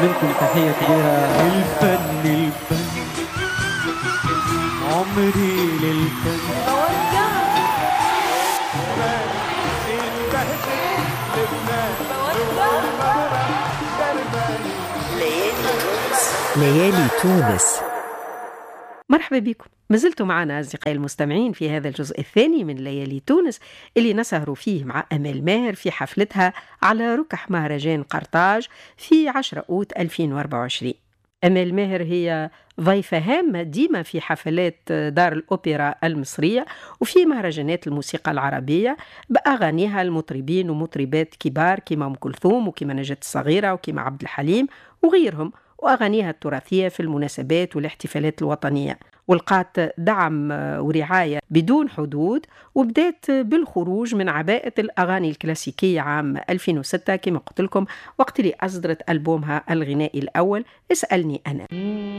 منكم تحية كبيرة. الفن عمري للفن. ليالي تونس. مرحبا بكم، ما زلتوا معنا أصدقائي المستمعين في هذا الجزء الثاني من ليالي تونس اللي نسهروا فيه مع أمال ماهر في حفلتها على ركح مهرجان قرطاج في 10 أوت 2024. أمال ماهر هي ضيفة هامة ديما في حفلات دار الأوبرا المصرية وفي مهرجانات الموسيقى العربية بأغانيها المطربين ومطربات كبار كما أم كلثوم وكما نجاة الصغيرة وكما عبد الحليم وغيرهم، وأغانيها التراثية في المناسبات والاحتفالات الوطنية، ولقات دعم ورعاية بدون حدود، وبدأت بالخروج من عباءة الأغاني الكلاسيكية عام 2006 كما قلت لكم وقت اللي أصدرت ألبومها الغنائي الأول اسألني أنا.